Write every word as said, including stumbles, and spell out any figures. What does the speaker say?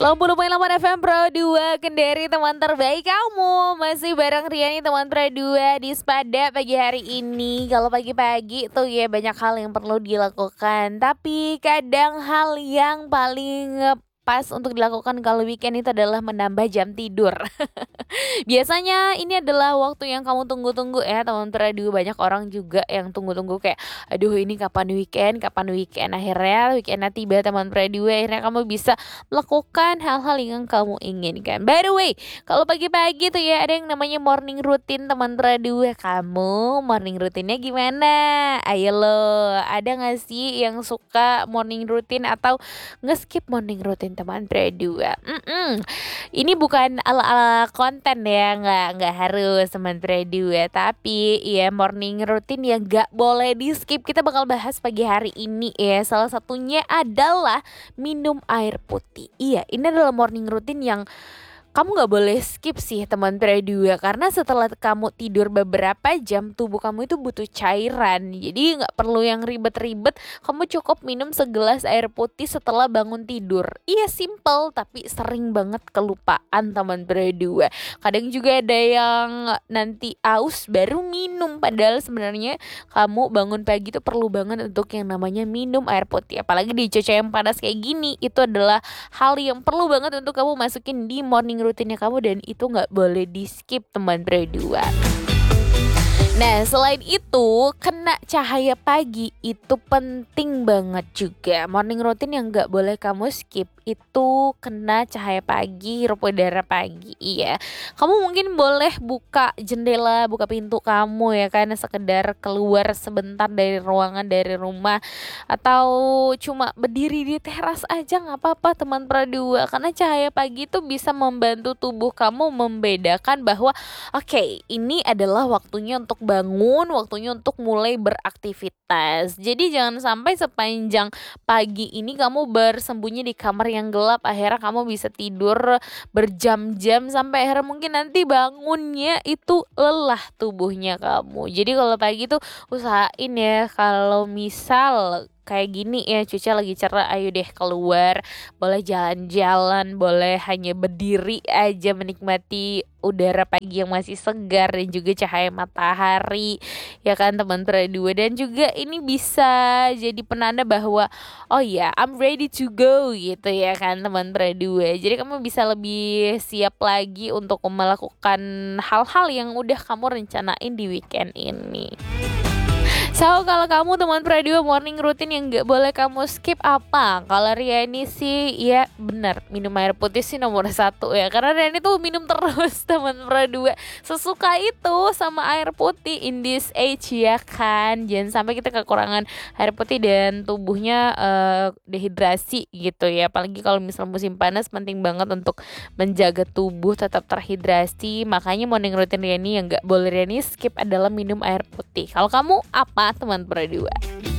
sembilan puluh koma delapan F M Pro dua Kendari, teman terbaik kamu. Masih bareng Riani, teman Pro dua di Spada pagi hari ini. Kalau pagi-pagi tuh ya banyak hal yang perlu dilakukan, tapi kadang hal yang paling pas untuk dilakukan kalau weekend itu adalah menambah jam tidur. Biasanya ini adalah waktu yang kamu tunggu-tunggu ya teman radio. Banyak orang juga yang tunggu-tunggu kayak, aduh ini kapan weekend, kapan weekend. Akhirnya weekendnya tiba teman radio, akhirnya kamu bisa melakukan hal-hal yang kamu inginkan. By the way, kalau pagi-pagi tuh ya ada yang namanya morning routine teman radio. Kamu morning rutinnya gimana? Ayo lo, ada gak sih yang suka morning routine atau nge-skip morning routine teman radio? Mm-mm. Ini bukan ala-ala konten ya, nggak nggak harus teman radio ya, tapi ya morning routine yang nggak boleh di skip. Kita bakal bahas pagi hari ini ya. Salah satunya adalah minum air putih. Iya, ini adalah morning routine yang kamu gak boleh skip sih teman radio ya, karena setelah kamu tidur beberapa jam tubuh kamu itu butuh cairan. Jadi gak perlu yang ribet-ribet, kamu cukup minum segelas air putih setelah bangun tidur. Iya simple, tapi sering banget kelupaan teman radio. Kadang juga ada yang nanti aus baru minum, padahal sebenarnya kamu bangun pagi itu perlu banget untuk yang namanya minum air putih. Apalagi di cuaca yang panas kayak gini, itu adalah hal yang perlu banget untuk kamu masukin di morning rutinnya kamu, dan itu nggak boleh di skip teman berdua. Nah, selain itu, kena cahaya pagi itu penting banget juga. Morning routine yang gak boleh kamu skip itu kena cahaya pagi, hirup udara pagi. Iya, kamu mungkin boleh buka jendela, buka pintu kamu ya kan, sekedar keluar sebentar dari ruangan, dari rumah, atau cuma berdiri di teras aja gak apa-apa teman perdua. Karena cahaya pagi itu bisa membantu tubuh kamu membedakan bahwa oke, okay, ini adalah waktunya untuk bangun, waktunya untuk mulai beraktivitas. Jadi jangan sampai sepanjang pagi ini kamu bersembunyi di kamar yang gelap, akhirnya kamu bisa tidur berjam-jam sampai akhirnya mungkin nanti bangunnya itu lelah tubuhnya kamu. Jadi kalau pagi tuh usahain ya, kalau misal kayak gini ya cuaca lagi cerah, ayo deh keluar, boleh jalan-jalan, boleh hanya berdiri aja menikmati udara pagi yang masih segar dan juga cahaya matahari ya kan teman dua. Dan juga ini bisa jadi penanda bahwa oh ya, I'm ready to go gitu ya kan teman dua. Jadi kamu bisa lebih siap lagi untuk melakukan hal-hal yang udah kamu rencanain di weekend ini. So, kalau kamu teman radio morning routine yang gak boleh kamu skip apa? Kalau Riani sih ya benar, minum air putih sih nomor satu ya. Karena Riani tuh minum terus teman radio. Sesuka itu sama air putih in this age ya kan. Jangan sampai kita kekurangan air putih dan tubuhnya uh, dehidrasi gitu ya. Apalagi kalau misal musim panas, penting banget untuk menjaga tubuh tetap terhidrasi. Makanya morning routine Riani yang gak boleh Riani skip adalah minum air putih. Kalau kamu apa teman berdua?